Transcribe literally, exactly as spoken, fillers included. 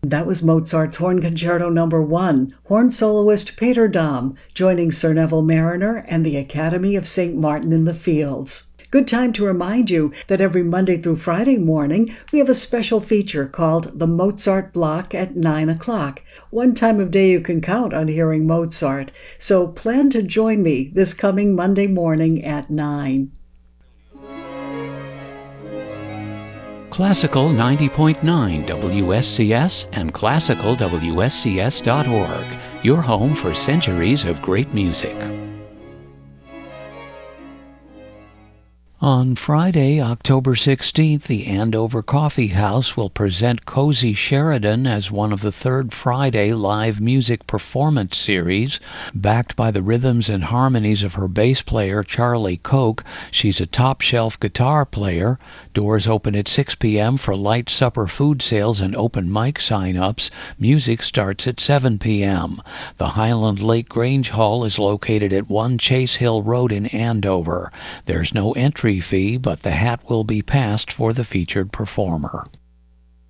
That was Mozart's Horn Concerto Number One, horn soloist Peter Dahm, joining Sir Neville Marriner and the Academy of Saint Martin in the Fields. Good time to remind you that every Monday through Friday morning, we have a special feature called the Mozart Block at nine o'clock. One time of day you can count on hearing Mozart, so plan to join me this coming Monday morning at nine. Classical ninety point nine W S C S and classical W S C S dot org, your home for centuries of great music. On Friday, October sixteenth, the Andover Coffee House will present Cozy Sheridan as one of the Third Friday live music performance series. Backed by the rhythms and harmonies of her bass player, Charlie Koch, she's a top-shelf guitar player. Doors open at six p.m. for light supper food sales and open mic sign-ups. Music starts at seven p.m. The Highland Lake Grange Hall is located at one Chase Hill Road in Andover. There's no entry fee, but the hat will be passed for the featured performer.